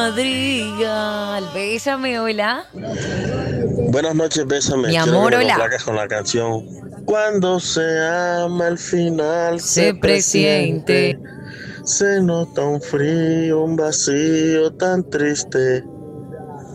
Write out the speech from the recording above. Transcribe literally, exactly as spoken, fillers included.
Madrigal, bésame, hola. Buenas noches, bésame. Mi Quiero que amor, me hola. complaques con la canción. Cuando se ama, al final Se se presiente. presiente. Se nota un frío, un vacío tan triste.